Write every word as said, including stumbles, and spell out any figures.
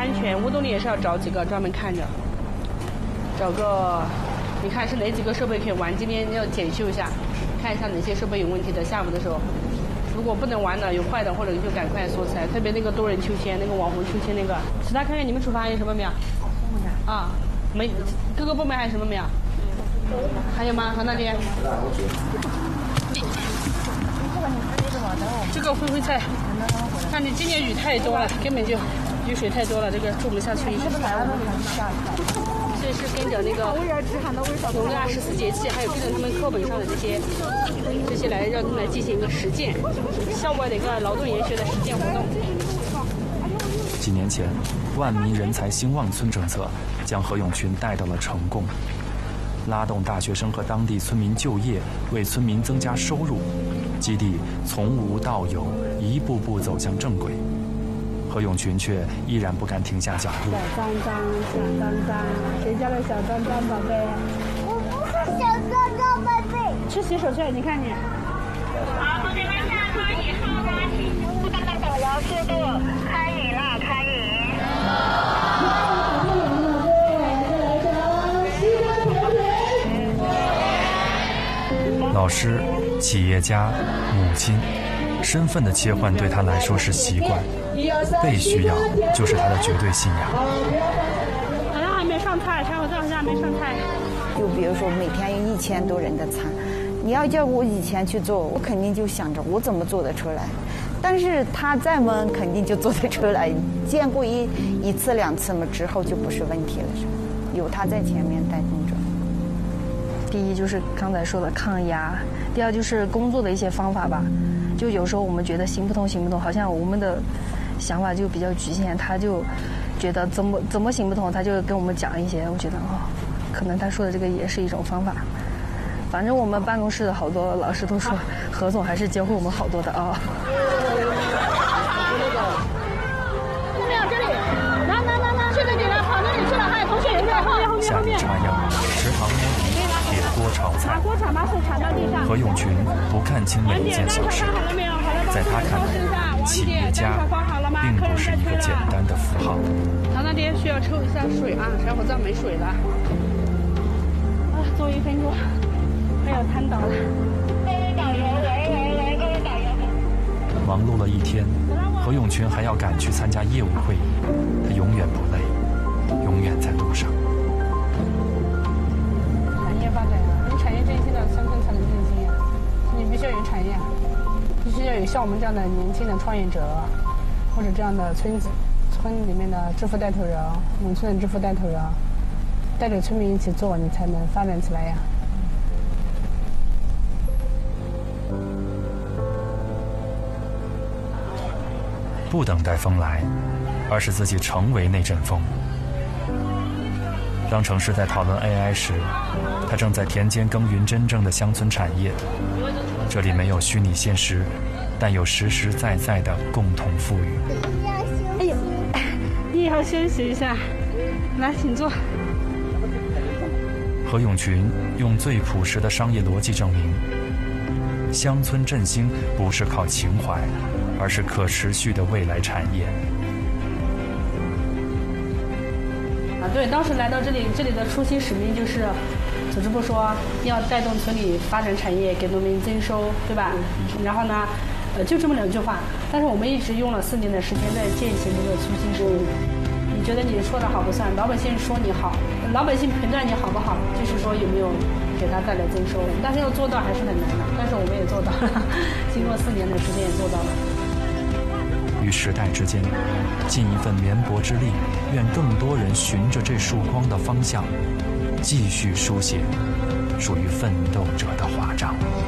安全，屋洞里也是要找几个专门看着，找个，你看是哪几个设备可以玩，今天要检修一下，看一下哪些设备有问题的，下午的时候。如果不能玩的、有坏的，或者就赶快锁起来。特别那个多人秋千、那个网红秋千那个，其他看看你们厨房还有什么没有？啊，没，各个部门还有什么没有？还有吗？和那边？这个灰灰菜，看你今年雨太多了，根本就雨水太多了，这个种不下去。这是跟着那个农历二十四节气，还有跟着他们课本上的这些这些来让他们来进行一个实践，校外的一个劳动研学的实践活动。 几年前，万民人才兴旺村政策将何永群带到了成功，拉动大学生和当地村民就业，为村民增加收入，基地从无到有，一步步走向正轨。何永群却依然不敢停下脚步。 小张张，小张张，谁家的小张张宝贝？ 我不是小张张宝贝。 去洗手去，你看你。 好，同学们下车以后呢，请不断的保留速度，开饮了，开饮。 老师、企业家、母亲，身份的切换对他来说是习惯。被需要就是他的绝对信仰。 好像还没上菜，柴火灶好像还没上菜。 就比如说每天有一千多人的餐，你要叫我以前去做，我肯定就想着我怎么做得出来。但是他再忙肯定就做得出来，见过一一次两次嘛，之后就不是问题了，是吧？有他在前面带动着。 第一就是刚才说的抗压，第二就是工作的一些方法吧。就有时候我们觉得行不通行不通，好像我们的想法就比较局限，他就觉得怎么怎么行不通，他就跟我们讲一些，我觉得哦，可能他说的这个也是一种方法。反正我们办公室的好多老师都说，何总还是教会我们好多的啊。 后面这里，拿拿拿拿，这个给他跑那里去了，还有同学也在后面后面下后面。 地插秧，食堂摸鱼，铁锅炒菜。 拿锅铲把手铲到地上。 何永群不看清每一件小事，在他看来，企业家并不是一个简单的符号。 他那边需要抽一下水啊，柴火灶没水了。啊，最后一分钟，快要瘫倒了。 忙碌了一天，何永群还要赶去参加业务会议，他永远不累，永远在路上。 产业发展啊，有产业振兴的乡村才能振兴啊，你必须要有产业，必须要有像我们这样的年轻的创业者，或者这样的村子村里面的致富带头人，农村的致富带头人，带着村民一起做，你才能发展起来呀。 不等待风来，而是自己成为那阵风。当城市在讨论 A I 时，他正在田间耕耘真正的乡村产业。这里没有虚拟现实，但有实实在在的共同富裕。 哎呦，你也要休息一下，来，请坐。 何永群用最朴实的商业逻辑证明，乡村振兴不是靠情怀，而是可持续的未来产业。 啊，对，当时来到这里，这里的初心使命就是，组织部说要带动村里发展产业，给农民增收，对吧？然后呢，呃，就这么两句话。但是我们一直用了四年的时间在践行这个初心使命。你觉得你说的好不算，老百姓说你好，老百姓评断你好不好，就是说有没有给他带来增收。但是要做到还是很难的，但是我们也做到了，经过四年的时间也做到了。 与时代之间尽一份绵薄之力，愿更多人循着这束光的方向，继续书写属于奋斗者的华章。